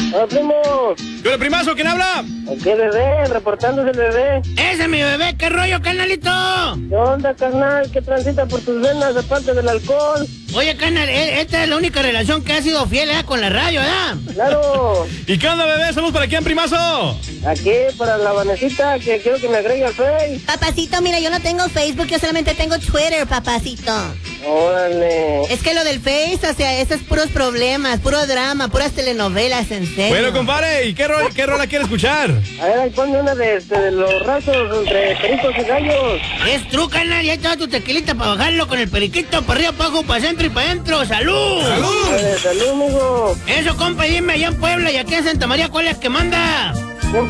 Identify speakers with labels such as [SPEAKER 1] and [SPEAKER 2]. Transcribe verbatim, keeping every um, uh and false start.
[SPEAKER 1] Hola, primo.
[SPEAKER 2] ¿Qué hola, primazo? ¿Quién habla?
[SPEAKER 1] ¿Qué bebé? Reportándose el bebé.
[SPEAKER 3] ¡Ese es mi bebé! ¿Qué rollo, carnalito?
[SPEAKER 1] ¿Qué onda, carnal? ¿Qué transita por tus venas aparte del alcohol?
[SPEAKER 3] Oye, carnal, esta es la única relación que ha sido fiel, ¿eh? Con la radio, ¿verdad?
[SPEAKER 1] Claro.
[SPEAKER 2] ¿Y qué onda, bebé? ¿Somos para quién, primazo?
[SPEAKER 1] Aquí, para la Vanesita, que quiero que me agregue al Face.
[SPEAKER 4] Papacito, mira, yo no tengo Facebook, yo solamente tengo Twitter, papacito.
[SPEAKER 1] Órale.
[SPEAKER 4] Es que lo del Face, o sea, esos puros problemas, puro drama, puras telenovelas, en serio.
[SPEAKER 2] Bueno, compadre, ¿y qué, ro qué rola quiere escuchar?
[SPEAKER 1] A ver, ahí ponme una de, de, de los rasos entre pericos y gallos.
[SPEAKER 3] Es true, carnal, ya estaba tu tequilita para bajarlo con el periquito, para arriba, para abajo, para centro y para adentro. ¡Salud!
[SPEAKER 2] ¡Salud!
[SPEAKER 1] Dale, salud, amigo.
[SPEAKER 3] Eso, compa, dime allá en Puebla y aquí en Santa María, ¿cuál es que manda?